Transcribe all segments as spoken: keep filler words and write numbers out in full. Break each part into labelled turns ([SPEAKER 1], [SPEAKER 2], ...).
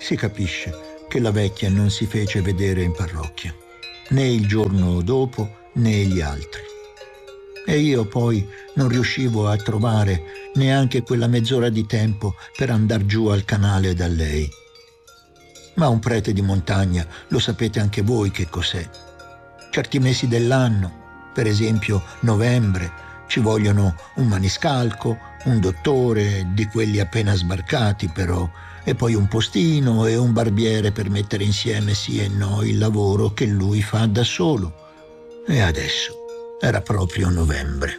[SPEAKER 1] Si capisce che la vecchia non si fece vedere in parrocchia, né il giorno dopo né gli altri. E io poi non riuscivo a trovare neanche quella mezz'ora di tempo per andar giù al canale da lei. Ma un prete di montagna, lo sapete anche voi che cos'è. Certi mesi dell'anno, per esempio novembre, ci vogliono un maniscalco, un dottore, di quelli appena sbarcati però, e poi un postino e un barbiere per mettere insieme sì e no il lavoro che lui fa da solo. E adesso era proprio novembre.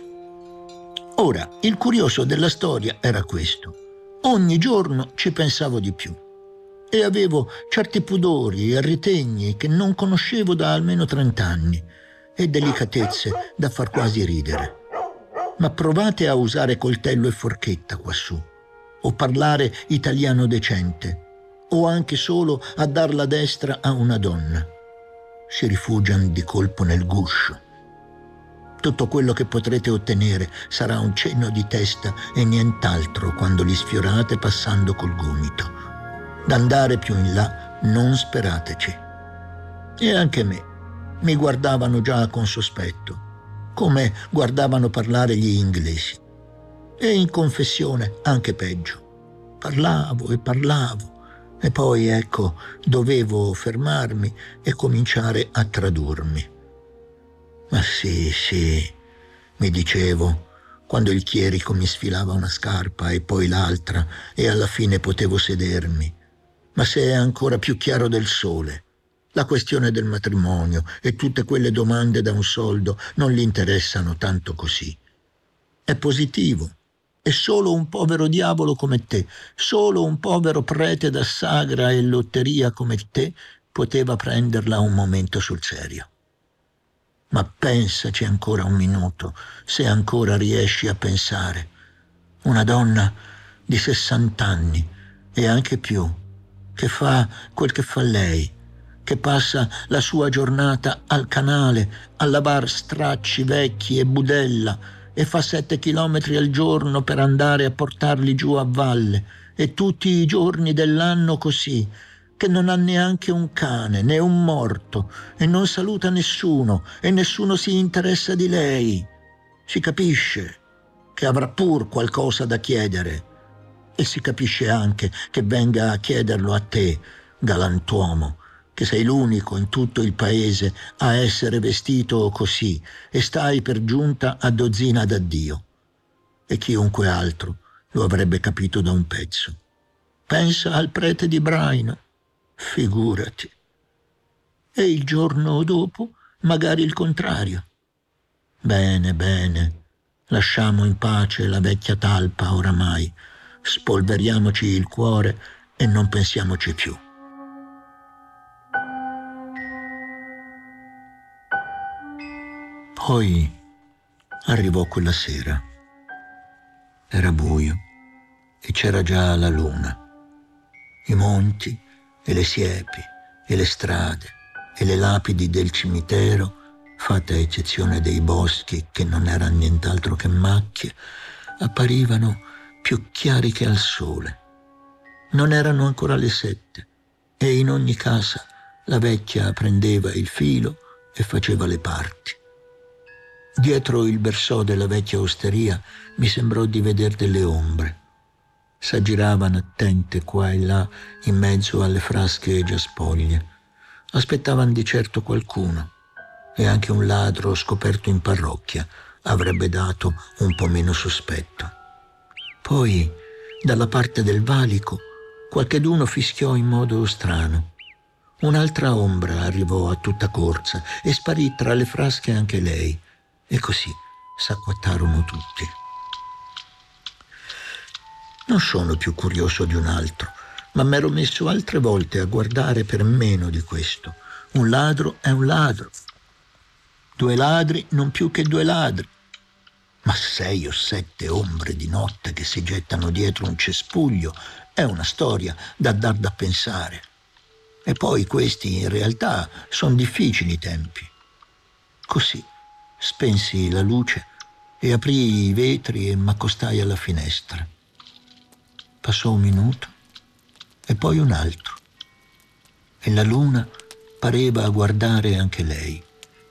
[SPEAKER 1] Ora, il curioso della storia era questo. Ogni giorno ci pensavo di più e avevo certi pudori e ritegni che non conoscevo da almeno trent'anni e delicatezze da far quasi ridere. Ma provate a usare coltello e forchetta quassù, o parlare italiano decente, o anche solo a dar la destra a una donna. Si rifugiano di colpo nel guscio. Tutto quello che potrete ottenere sarà un cenno di testa e nient'altro quando li sfiorate passando col gomito. D'andare più in là non sperateci. E anche me mi guardavano già con sospetto, come guardavano parlare gli inglesi. E in confessione anche peggio. Parlavo e parlavo, e poi, ecco, dovevo fermarmi e cominciare a tradurmi. Ma sì, sì, mi dicevo, quando il chierico mi sfilava una scarpa e poi l'altra, e alla fine potevo sedermi. Ma se è ancora più chiaro del sole, la questione del matrimonio e tutte quelle domande da un soldo non gli interessano tanto così. È positivo. E solo un povero diavolo come te, solo un povero prete da sagra e lotteria come te poteva prenderla un momento sul serio. Ma pensaci ancora un minuto, se ancora riesci a pensare. Una donna di sessant'anni e anche più, che fa quel che fa lei, che passa la sua giornata al canale a lavar stracci vecchi e budella e fa sette chilometri al giorno per andare a portarli giù a valle, e tutti i giorni dell'anno così, che non ha neanche un cane né un morto e non saluta nessuno e nessuno si interessa di lei. Si capisce che avrà pur qualcosa da chiedere e si capisce anche che venga a chiederlo a te, galantuomo, che sei l'unico in tutto il paese a essere vestito così e stai per giunta a dozzina d'addio. E chiunque altro lo avrebbe capito da un pezzo. Pensa al prete di Braino. Figurati. E il giorno dopo magari il contrario. Bene, bene, lasciamo in pace la vecchia talpa oramai, spolveriamoci il cuore e non pensiamoci più. Poi arrivò quella sera. Era buio e c'era già la luna. I monti e le siepi e le strade e le lapidi del cimitero, fatta eccezione dei boschi che non erano nient'altro che macchie, apparivano più chiari che al sole. Non erano ancora le sette e in ogni casa la vecchia prendeva il filo e faceva le parti. Dietro il bersò della vecchia osteria mi sembrò di veder delle ombre. S'aggiravano attente qua e là in mezzo alle frasche già spoglie. Aspettavano di certo qualcuno e anche un ladro scoperto in parrocchia avrebbe dato un po' meno sospetto. Poi, dalla parte del valico, qualcheduno fischiò in modo strano. Un'altra ombra arrivò a tutta corsa e sparì tra le frasche anche lei. E così s'acquattarono tutti. Non sono più curioso di un altro, ma m'ero messo altre volte a guardare per meno di questo. Un ladro è un ladro. Due ladri non più che due ladri. Ma sei o sette ombre di notte che si gettano dietro un cespuglio è una storia da dar da pensare. E poi questi in realtà sono difficili tempi. Così spensi la luce e aprii i vetri e m'accostai alla finestra. Passò un minuto e poi un altro e la luna pareva guardare anche lei.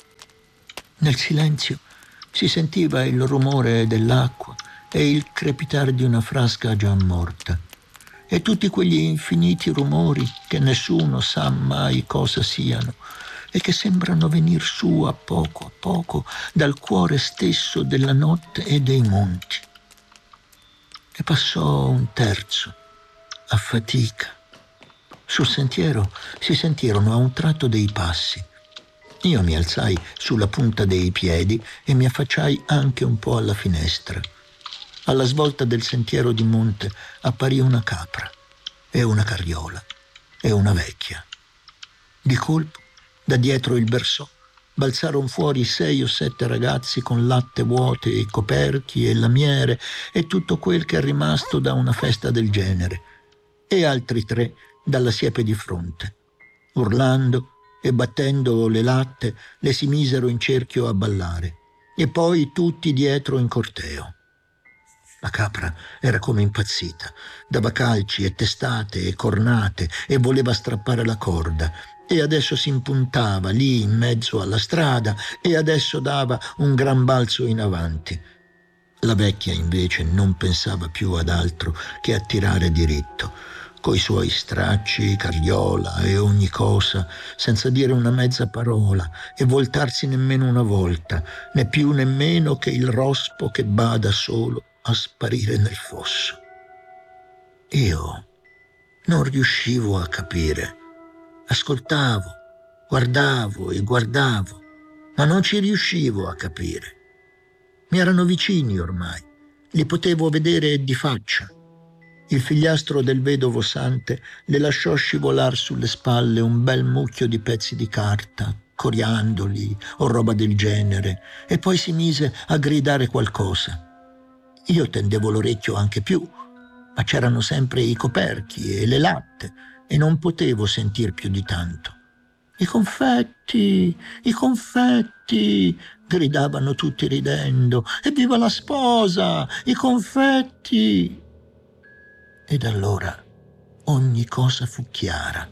[SPEAKER 1] Nel silenzio si sentiva il rumore dell'acqua e il crepitare di una frasca già morta e tutti quegli infiniti rumori che nessuno sa mai cosa siano e che sembrano venir su a poco a poco dal cuore stesso della notte e dei monti. E passò un terzo, a fatica. Sul sentiero si sentirono a un tratto dei passi. Io mi alzai sulla punta dei piedi e mi affacciai anche un po' alla finestra. Alla svolta del sentiero di monte apparì una capra e una carriola e una vecchia. Di colpo, da dietro il bersò, balzarono fuori sei o sette ragazzi con latte vuote e coperchi e lamiere e tutto quel che è rimasto da una festa del genere, e altri tre dalla siepe di fronte. Urlando e battendo le latte, le si misero in cerchio a ballare, e poi tutti dietro in corteo. La capra era come impazzita, dava calci e testate e cornate e voleva strappare la corda, e adesso si impuntava lì in mezzo alla strada e adesso dava un gran balzo in avanti. La vecchia invece non pensava più ad altro che a tirare diritto, coi suoi stracci, carriola e ogni cosa, senza dire una mezza parola e voltarsi nemmeno una volta, né più nemmeno che il rospo che bada solo a sparire nel fosso. Io non riuscivo a capire. Ascoltavo, guardavo e guardavo, ma non ci riuscivo a capire. Mi erano vicini ormai, li potevo vedere di faccia. Il figliastro del vedovo Sante le lasciò scivolar sulle spalle un bel mucchio di pezzi di carta, coriandoli o roba del genere, e poi si mise a gridare qualcosa. Io tendevo l'orecchio anche più, ma c'erano sempre i coperchi e le latte e non potevo sentir più di tanto. I confetti, i confetti, gridavano tutti ridendo. Evviva la sposa, i confetti! Ed allora ogni cosa fu chiara.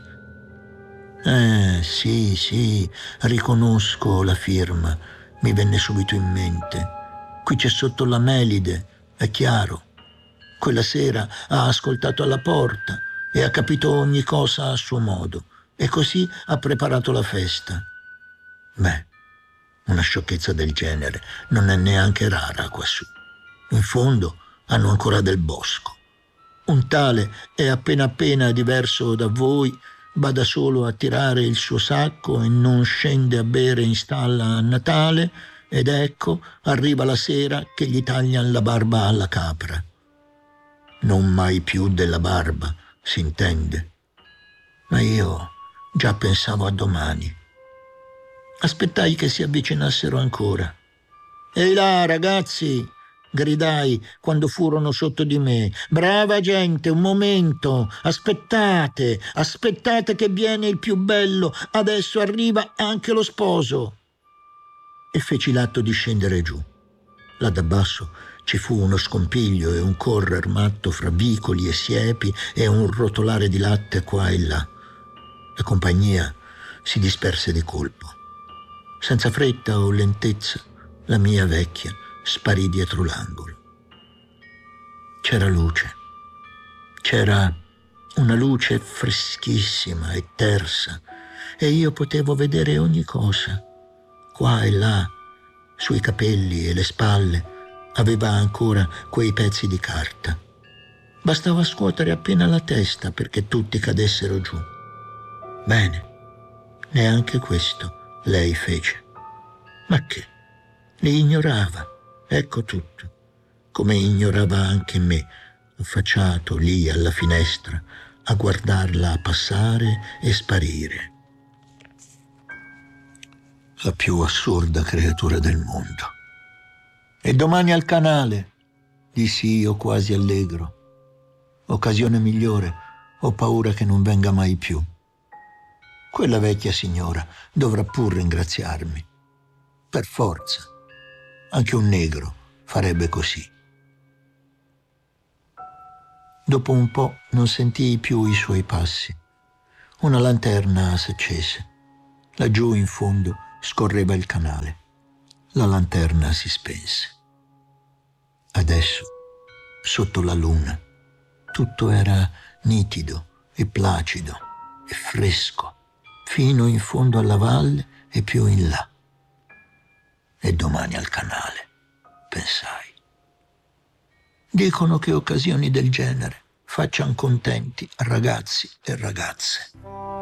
[SPEAKER 1] Eh, sì, sì, riconosco la firma, mi venne subito in mente. Qui c'è sotto la Melide, è chiaro. Quella sera ha ascoltato alla porta e ha capito ogni cosa a suo modo, e così ha preparato la festa. Beh, una sciocchezza del genere non è neanche rara quassù. In fondo hanno ancora del bosco. Un tale è appena appena diverso da voi, bada solo a tirare il suo sacco e non scende a bere in stalla a Natale, ed ecco arriva la sera che gli taglian la barba alla capra. Non mai più della barba, si intende. Ma io già pensavo a domani. Aspettai che si avvicinassero ancora. «Ehi là, ragazzi!» gridai quando furono sotto di me. «Brava gente, un momento! Aspettate! Aspettate che viene il più bello! Adesso arriva anche lo sposo!» E feci l'atto di scendere giù. Là da basso ci fu uno scompiglio e un correr matto fra vicoli e siepi e un rotolare di latte qua e là. La compagnia si disperse di colpo. Senza fretta o lentezza, la mia vecchia sparì dietro l'angolo. C'era luce. C'era una luce freschissima e tersa, e io potevo vedere ogni cosa. Qua e là, sui capelli e le spalle, aveva ancora quei pezzi di carta. Bastava scuotere appena la testa perché tutti cadessero giù. Bene, neanche questo lei fece. Ma che? Li ignorava, ecco tutto, come ignorava anche me, affacciato lì alla finestra, a guardarla passare e sparire. La più assurda creatura del mondo. «E domani al canale», dissi io quasi allegro. «Occasione migliore, ho paura che non venga mai più. Quella vecchia signora dovrà pur ringraziarmi. Per forza. Anche un negro farebbe così». Dopo un po' non sentii più i suoi passi. Una lanterna s'accese. Laggiù in fondo scorreva il canale. La lanterna si spense. Adesso, sotto la luna, tutto era nitido e placido e fresco, fino in fondo alla valle e più in là. E domani al canale, pensai. Dicono che occasioni del genere facciano contenti ragazzi e ragazze.